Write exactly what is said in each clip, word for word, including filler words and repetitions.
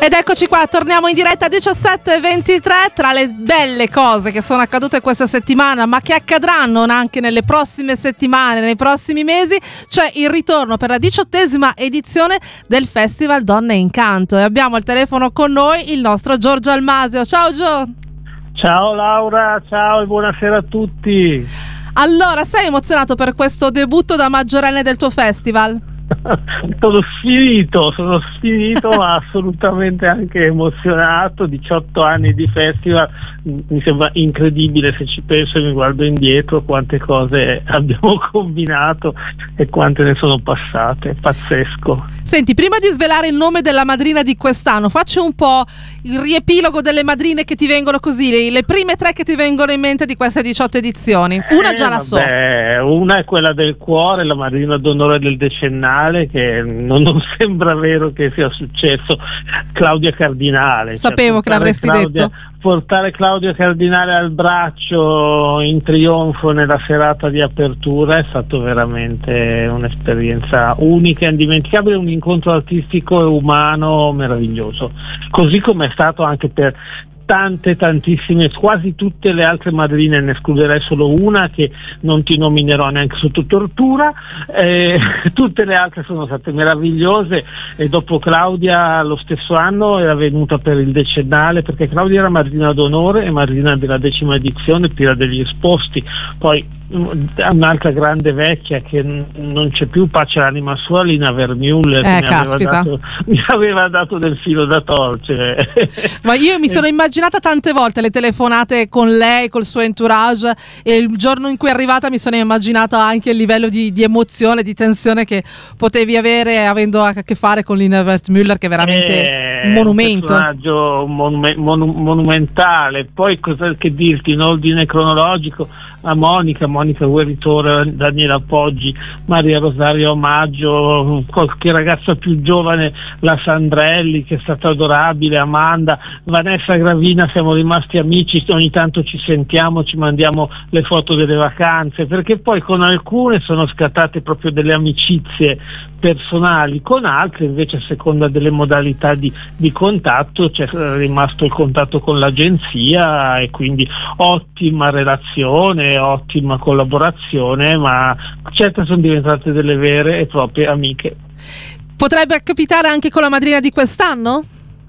Ed eccoci qua, torniamo in diretta diciassette e ventitré. Tra le belle cose che sono accadute questa settimana, ma che accadranno anche nelle prossime settimane, nei prossimi mesi, c'è il ritorno per la diciottesima edizione del Festival Donne in Canto. E abbiamo al telefono con noi il nostro Giorgio Almasio. Ciao Gio! Ciao Laura, ciao e buonasera a tutti. Allora, sei emozionato per questo debutto da maggiorenne del tuo festival? Sono sfinito, sono sfinito ma assolutamente anche emozionato. diciotto anni di festival, mi sembra incredibile se ci penso e mi guardo indietro quante cose abbiamo combinato e quante ne sono passate, pazzesco. Senti, prima di svelare il nome della madrina di quest'anno, faccio un po' il riepilogo delle madrine che ti vengono così, le, le prime tre che ti vengono in mente di queste diciotto edizioni. Una eh, già la so. Vabbè, una è quella del cuore, la madrina d'onore del decennale, che non, non sembra vero che sia successo. Claudia Cardinale. Sapevo cioè, che l'avresti Claudia, detto. Portare Claudia Cardinale al braccio in trionfo nella serata di apertura è stato veramente un'esperienza unica e indimenticabile, un incontro artistico e umano meraviglioso, così come è stato anche per tante tantissime, quasi tutte le altre madrine, ne escluderei solo una che non ti nominerò neanche sotto tortura, eh, tutte le altre sono state meravigliose. E dopo Claudia lo stesso anno era venuta per il decennale, perché Claudia era madrina d'onore e madrina della decima edizione, Pira degli Esposti. Poi un'altra grande vecchia che non c'è più, pace all'anima sua, Lina Vermeulen, eh, che mi aveva, dato, mi aveva dato del filo da torcere. Ma io mi sono immaginata tante volte le telefonate con lei, col suo entourage, e il giorno in cui è arrivata mi sono immaginata anche il livello di, di emozione, di tensione che potevi avere avendo a che fare con Lina Vermeulen, che è veramente è un monumento, un personaggio monu- monu- monumentale. Poi cosa che dirti in ordine cronologico? A Monica Monica Gueritore, Daniela Poggi, Maria Rosario Maggio, qualche ragazza più giovane, la Sandrelli, che è stata adorabile, Amanda, Vanessa Gravina, siamo rimasti amici, ogni tanto ci sentiamo, ci mandiamo le foto delle vacanze, perché poi con alcune sono scattate proprio delle amicizie personali, con altre invece a seconda delle modalità di, di contatto c'è rimasto il contatto con l'agenzia e quindi ottima relazione, ottima collaborazione, ma certe sono diventate delle vere e proprie amiche. Potrebbe capitare anche con la madrina di quest'anno?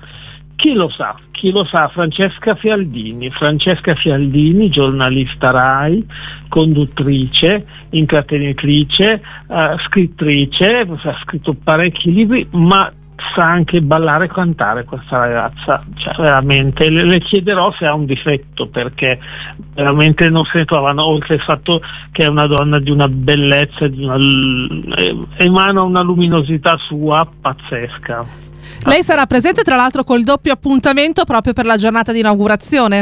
Chi lo sa, chi lo sa, Francesca Fialdini, Francesca Fialdini, giornalista Rai, conduttrice, intrattenitrice, eh, scrittrice, ha scritto parecchi libri, ma sa anche ballare e cantare questa ragazza, cioè veramente le, le chiederò se ha un difetto, perché veramente non se ne trovano, oltre al fatto che è una donna di una bellezza, di una, emana una luminosità sua pazzesca. Lei sarà presente tra l'altro col doppio appuntamento proprio per la giornata di inaugurazione?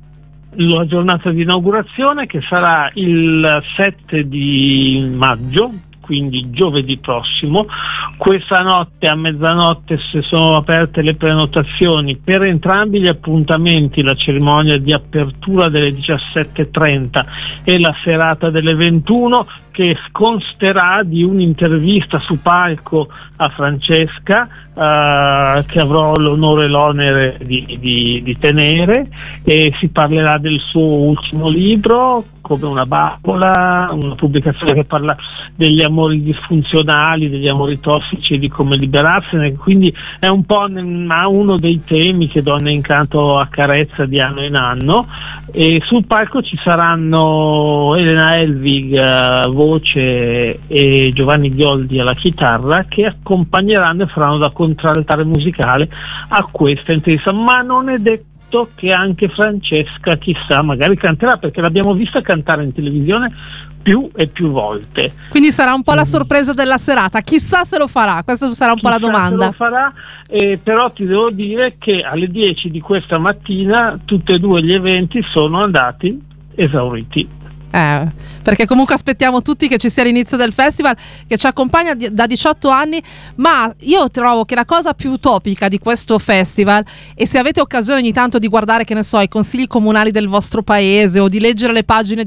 La giornata di inaugurazione che sarà il sette di maggio, quindi giovedì prossimo. Questa notte a mezzanotte se sono aperte le prenotazioni per entrambi gli appuntamenti, la cerimonia di apertura delle diciassette e trenta e la serata delle ventuno, che consterà di un'intervista su palco a Francesca, Uh, che avrò l'onore e l'onere di, di, di tenere, e si parlerà del suo ultimo libro, Come una bambola, una pubblicazione che parla degli amori disfunzionali, degli amori tossici e di come liberarsene, quindi è un po' uno dei temi che Donne in Canto accarezza di anno in anno. E sul palco ci saranno Elena Elvig uh, voce e Giovanni Ghioldi alla chitarra, che accompagneranno e faranno da contraltare musicale a questa intervista, ma non è detto che anche Francesca, chissà, magari canterà, perché l'abbiamo vista cantare in televisione più e più volte. Quindi sarà un po' la sorpresa della serata, chissà se lo farà, questa sarà un chissà po' la domanda. Se lo farà, eh, però ti devo dire che alle dieci di questa mattina tutti e due gli eventi sono andati esauriti. Eh, perché comunque aspettiamo tutti che ci sia l'inizio del festival, che ci accompagna di, da diciotto anni, ma io trovo che la cosa più utopica di questo festival, e se avete occasione ogni tanto di guardare, che ne so, i consigli comunali del vostro paese o di leggere le pagine